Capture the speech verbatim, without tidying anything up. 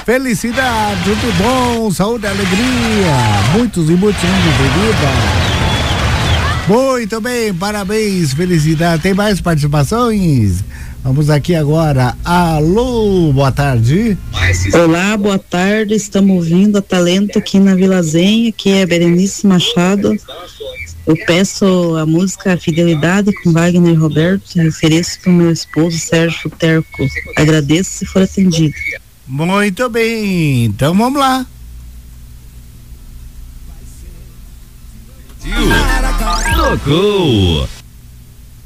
Felicidade, tudo bom, saúde, alegria, muitos e muitos anos de vida. Muito bem, parabéns, felicidade. Tem mais participações? Vamos aqui agora. Alô, boa tarde. Olá, boa tarde. Estamos ouvindo a Talento aqui na Vila Zen, aqui é Berenice Machado. Eu peço a música Fidelidade com Wagner Roberto e ofereço para o meu esposo Sérgio Terco. Agradeço se for atendido. Muito bem, então vamos lá. Tocou.